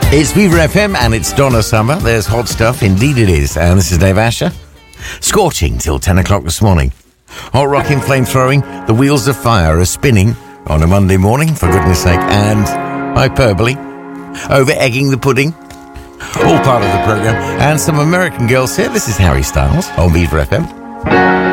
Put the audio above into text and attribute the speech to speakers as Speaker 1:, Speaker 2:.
Speaker 1: It's Viva FM and it's Donna Summer. There's hot stuff, indeed it is. And this is Dave Asher. Scorching till 10 o'clock this morning. Hot rocking, flame throwing, the wheels of fire are spinning on a Monday morning, for goodness sake, and hyperbole, over-egging the pudding, all part of the programme. And some American girls here. This is Harry Styles on Viva FM.